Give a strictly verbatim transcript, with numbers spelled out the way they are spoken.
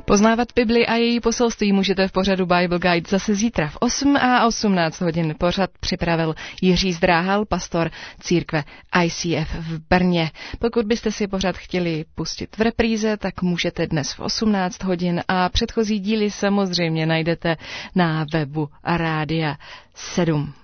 Poznávat Bibli a její poselství můžete v pořadu Bible Guide zase zítra v osm a osmnáct hodin. Pořad připravil Jiří Zdráhal, pastor církve I C F v Brně. Pokud byste si pořad chtěli pustit v repríze, tak můžete dnes v osmnáct hodin a předchozí díly samozřejmě najdete na webu Rádia sedm.